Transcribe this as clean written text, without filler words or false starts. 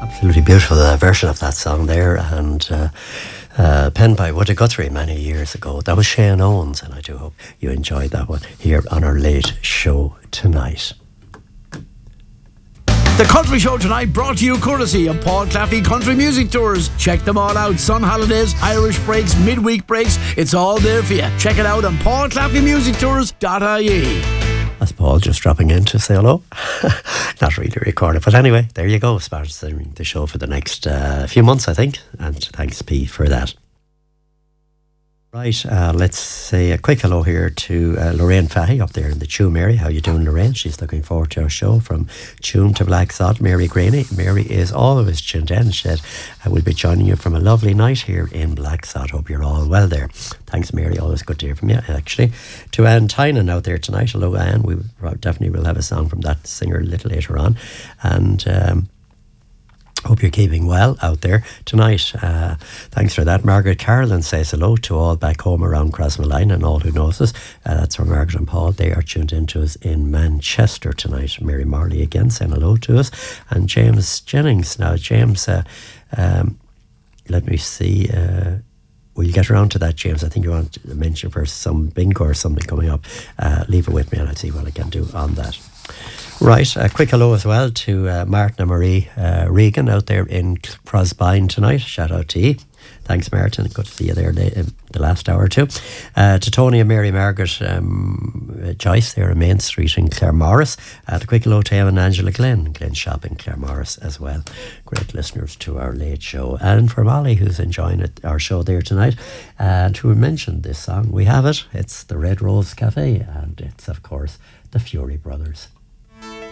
Absolutely beautiful version of that song there, and penned by Woody Guthrie many years ago. That was Shane Owens, and I do hope you enjoyed that one here on our late show tonight. The Country Show tonight brought to you courtesy of Paul Claffey Country Music Tours. Check them all out. Sun holidays, Irish breaks, midweek breaks. It's all there for you. Check it out on paulclaffeymusictours.ie. That's Paul just dropping in to say hello. Not really recorded, but anyway, there you go. Sponsoring the show for the next few months, I think. And thanks, P, for that. Right, let's say a quick hello here to Lorraine Fahy up there in the Tuam area. How you doing, Lorraine? She's looking forward to our show from Tuam to Black Sod. Mary Graney. Mary is always tuned in. She said, I will be joining you from a lovely night here in Black Sod. Hope you're all well there. Thanks, Mary. Always good to hear from you, actually. To Anne Tynan out there tonight. Hello, Anne. We definitely will have a song from that singer a little later on. And hope you're keeping well out there tonight. Thanks for that. Margaret Carolyn says hello to all back home around Crossmalline and all who knows us. That's from Margaret and Paul. They are tuned in to us in Manchester tonight. Mary Marley again saying hello to us. And James Jennings. Now, James, let me see. We'll get around to that, James. I think you want to mention for some bingo or something coming up. Leave it with me and I'll see what I can do on that. Right, a quick hello as well to Martin and Marie Regan out there in Crosbine tonight. Shout out to you. Thanks, Martin. Good to see you there in the last hour or two. To Tony and Mary Margaret Joyce there in Main Street in Claremorris. A quick hello to Emma and Angela Glenn Shop in Claremorris as well. Great listeners to our late show. And for Molly, who's enjoying our show there tonight, and who mentioned this song, we have it. It's the Red Rose Cafe, and it's, of course, the Fury Brothers.